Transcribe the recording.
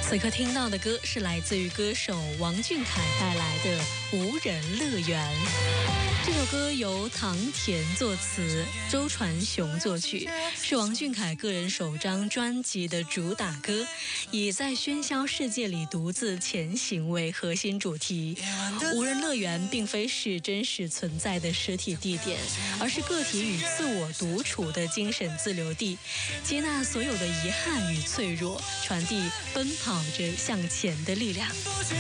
此刻听到的歌是来自于歌手王俊凯带来的《无人乐园》。这首歌由唐田作词，周传雄作曲，是王俊凯个人首张专辑的主打歌，以在喧嚣世界里独自前行为核心主题。无人乐园并非是真实存在的实体地点，而是个体与自我独处的精神自留地，接纳所有的遗憾与脆弱，传递奔跑着向前的力量。